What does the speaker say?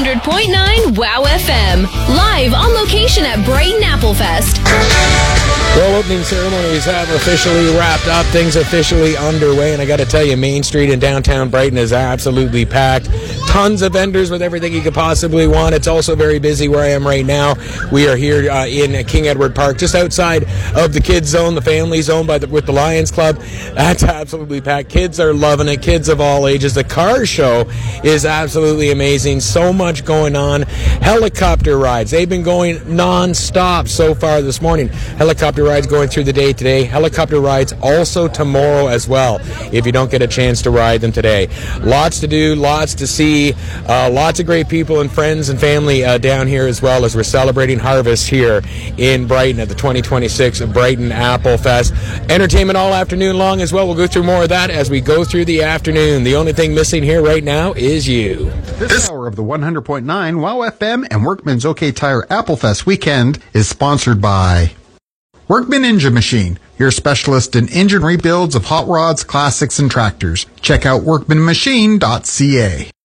100.9 WOW FM. Live on location at Brighton Apple Fest. Well, opening ceremonies have officially wrapped up. Things officially underway. And I got to tell you, Main Street in downtown Brighton is absolutely packed. Tons of vendors with everything you could possibly want. It's also very busy where I am right now. We are here in King Edward Park, just outside of the kids zone, the family zone with the Lions Club. That's absolutely packed. Kids are loving it. Kids of all ages. The car show is absolutely amazing. So much going on. Helicopter rides. They've been going non-stop so far this morning. Helicopter rides going through the day today. Helicopter rides also tomorrow as well, if you don't get a chance to ride them today. Lots to do, lots to see, lots of great people and friends and family down here as well as we're celebrating harvest here in Brighton at the 2026 Brighton Apple Fest. Entertainment all afternoon long as well. We'll go through more of that as we go through the afternoon. The only thing missing here right now is you. This hour of the 100.9 WOW FM and Workman's OK Tire Apple Fest weekend is sponsored by Workman Engine Machine, your specialist in engine rebuilds of hot rods, classics, and tractors. Check out workmanmachine.ca.